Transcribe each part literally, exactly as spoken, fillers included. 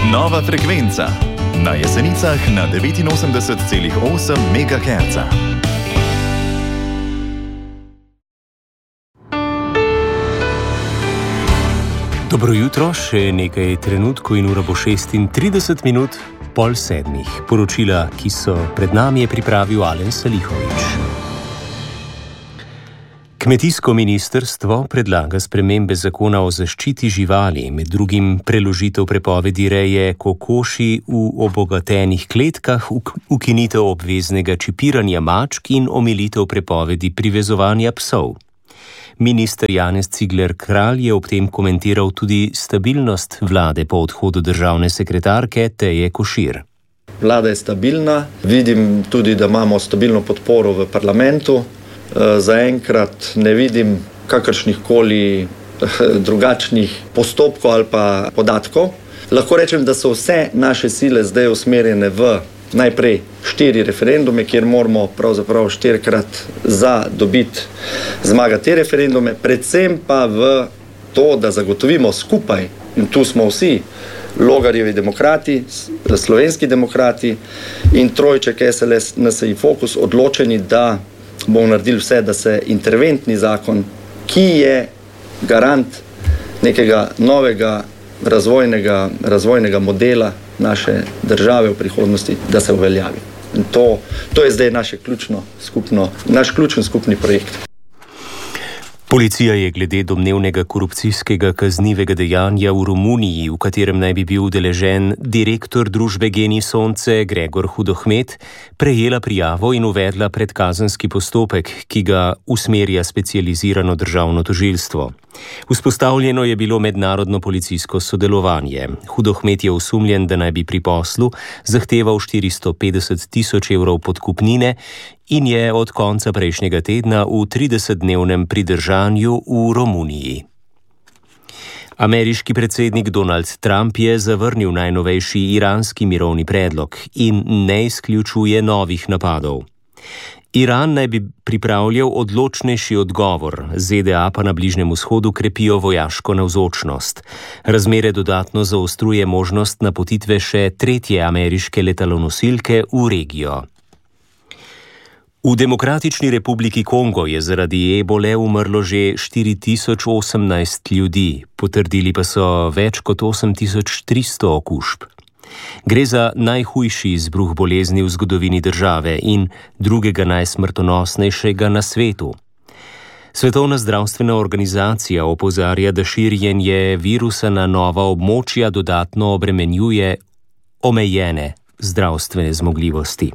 Nova frekvenca na Jesenicah na devetinosemdeset celih osem megaherca. Dobro jutro, še nekaj trenutkov in ura bo šestintrideset minut pol sedmih. Poročila, ki so pred nami, je pripravil Alen Salihovič. Kmetijsko ministrstvo predlaga spremembe zakona o zaščiti živali, med drugim preložitev prepovedi reje kokoši v obogatenih kletkah, ukinitev obveznega čipiranja mačk in omilitev prepovedi privezovanja psov. Minister Janez Cigler Kralj je ob tem komentiral tudi stabilnost vlade po odhodu državne sekretarke Teje Košir. Vlada je stabilna, vidim tudi, da imamo stabilno podporo v parlamentu. Zaenkrat ne vidim kakršnih koli drugačnih postopkov ali pa podatkov. Lahko rečem, da so vse naše sile zdaj usmerjene v najprej štiri referendume, kjer moramo pravzaprav štirikrat za dobiti zmagati te referendume, predvsem pa v to, da zagotovimo skupaj, in tu smo vsi, Logarjevi demokrati, slovenski demokrati in trojček S L S, N S I, Fokus, odločeni, da bomo naredili vse, da se interventni zakon, ki je garant nekega novega razvojnega, razvojnega modela naše države v prihodnosti, da se uveljavi. In to, to je zdaj naše ključno skupno, naš ključen skupni projekt. Policija je glede domnevnega korupcijskega kaznivega dejanja v Romuniji, v katerem naj bi bil udeležen direktor družbe Gen I Sonce Gregor Hudohmet, prejela prijavo in uvedla predkazenski postopek, ki ga usmerja specializirano državno tožilstvo. Vzpostavljeno je bilo mednarodno policijsko sodelovanje. Hudohmet je osumljen, da naj bi pri poslu zahteval štiristo petdeset tisoč evrov podkupnine in je od konca prejšnjega tedna v tridesetdnevnem pridržanju v Romuniji. Ameriški predsednik Donald Trump je zavrnil najnovejši iranski mirovni predlog in ne izključuje novih napadov. Iran naj bi pripravljal odločnejši odgovor, Z D A pa na Bližnjem vzhodu krepijo vojaško navzočnost. Razmere dodatno zaostruje možnost napotitve še tretje ameriške letalonosilke v regijo. V Demokratični republiki Kongo je zaradi ebole umrlo že štiri tisoč osemnajst ljudi, potrdili pa so več kot osem tisoč tristo okužb. Gre za najhujši izbruh bolezni v zgodovini države in drugega najsmrtonosnejšega na svetu. Svetovna zdravstvena organizacija opozarja, da širjenje virusa na nova območja dodatno obremenjuje omejene zdravstvene zmogljivosti.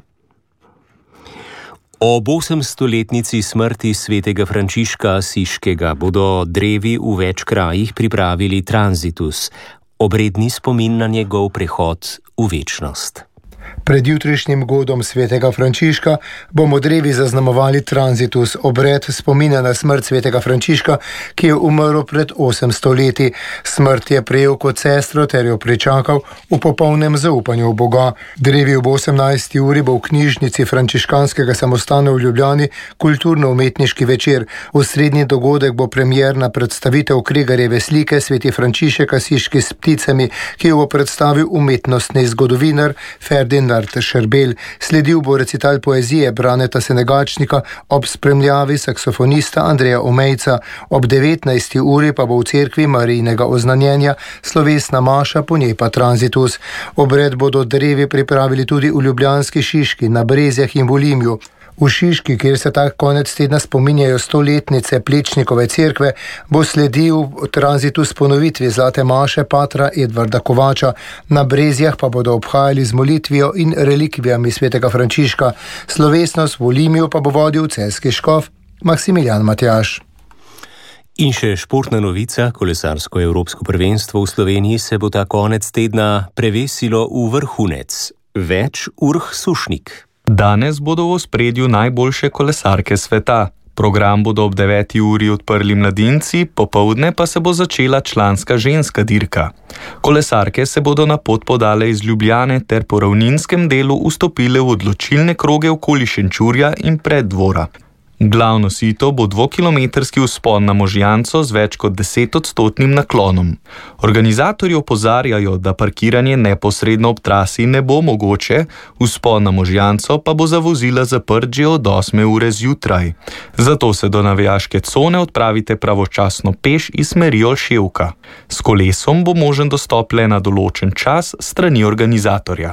Ob osemstoletnici smrti svetega Frančiška Asiškega bodo drevi v več krajih pripravili tranzitus, obredni spomin na njegov prehod v večnost. Pred jutrišnjim godom svetega Frančiška bomo drevi zaznamovali tranzitus, obred spomina na smrt svetega Frančiška, ki je umrl pred osemsto leti. Smrt je prejel kot sestro ter jo pričakal v popolnem zaupanju v Boga. Drevi ob osemnajsti uri bo v knjižnici frančiškanskega samostana v Ljubljani kulturno-umetniški večer. Osrednji dogodek bo premierna predstavitev Kregarjeve slike Sveti Frančišek Asiški s pticami, ki jo bo predstavil umetnostni zgodovinar Ferdinand Šerbel. Sledil bo recital poezije Braneta Senegačnika ob spremljavi saksofonista Andreja Omejca. Ob devetnajsti uri pa bo v cerkvi Marijinega oznanjenja slovesna maša, po njej pa tranzitus. Obred bodo drevi pripravili tudi v ljubljanski Šiški, na Brezjah in v Olimju. V Šiški, kjer se tak konec tedna spominjajo stoletnice Plečnikove cerkve, bo sledil tranzitus ponovitvi zlate maše patra Edvarda Kovača. Na Brezjah pa bodo obhajali z molitvijo in relikvijami svetega Frančiška. Slovesnost v Olimju pa bo vodil celjski škof Maksimilijan Matjaž. In še športna novica, kolesarsko evropsko prvenstvo v Sloveniji se bo ta konec tedna prevesilo v vrhunec. Več Urh Sušnik. Danes bodo v ospredju najboljše kolesarke sveta. Program bodo ob deveti uri odprli mladinci, popoldne pa se bo začela članska ženska dirka. Kolesarke se bodo na pot podale iz Ljubljane ter po ravninskem delu vstopile v odločilne kroge okoli Šenčurja in Preddvora. Glavno sito bo dvokilometrski vzpon na Možjanco z več kot desetodstotnim naklonom. Organizatorji opozarjajo, da parkiranje neposredno ob trasi ne bo mogoče, vzpon na Možjanco pa bo za vozila zaprt že od osme ure zjutraj. Zato se do navijaške cone odpravite pravočasno peš iz smeri Olševka. S kolesom bo možen dostop le na določen čas strani organizatorja.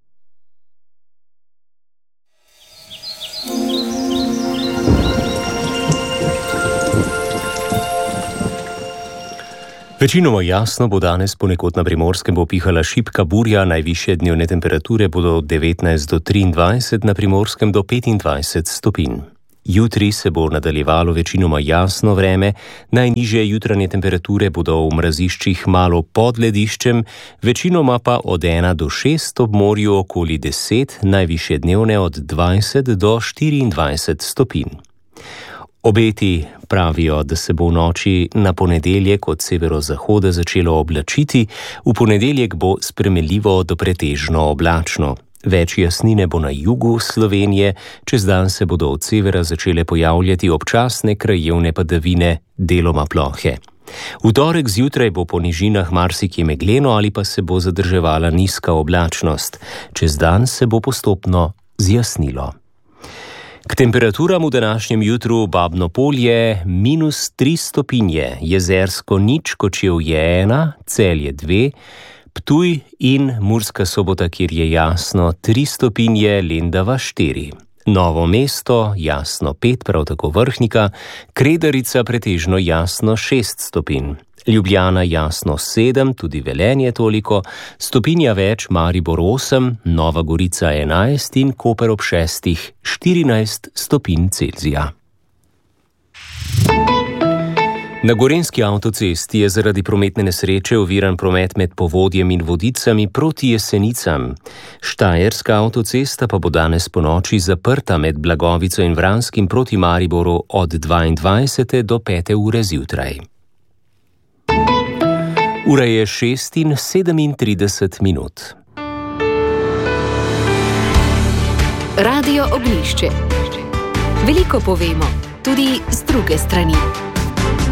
Večinoma jasno bo danes ponekod na Primorskem bo pihala šibka burja, najvišje dnevne temperature bodo od devetnajst do triindvajset, na Primorskem do petindvajset stopinj. Jutri se bo nadaljevalo večinoma jasno vreme, najnižje jutranje temperature bodo v mraziščih malo pod lediščem, večinoma pa od ena do šest, ob morju okoli deset, najvišje dnevne od dvajset do štiriindvajset stopinj. Obeti pravijo, da se bo v noči na ponedeljek od severozahoda začelo oblačiti, v ponedeljek bo spremenljivo do pretežno oblačno. Več jasnine bo na jugu Slovenije, čez dan se bodo od severa začele pojavljati občasne krajevne padavine, deloma plohe. V torek zjutraj bo po nižinah marsikje megleno ali pa se bo zadrževala nizka oblačnost. Čez dan se bo postopno zjasnilo. K temperaturam v današnjem jutru Babno Polje minus tri stopinje, Jezersko nič, Kočevje ena, Celje dve, Ptuj in Murska Sobota, kjer je jasno tri stopinje, Lendava štiri. Novo mesto jasno pet, prav tako Vrhnika, Kredarica pretežno jasno šest stopinj. Ljubljana jasno sedem, tudi Velenje toliko, stopinja več Maribor osem, Nova Gorica enajst in Koper ob šestih, štirinajst stopinj Celzija. Na Gorenjski avtocesti je zaradi prometne nesreče oviran promet med Povodjem in Vodicami proti Jesenicam. Štajerska avtocesta pa bo danes ponoči zaprta med Blagovico in Vranskim proti Mariboru od dvaindvajsete do pete ure zjutraj. Ura je šest in sedemintrideset minut. Radio Oglišče. Veliko povemo, tudi z druge strani.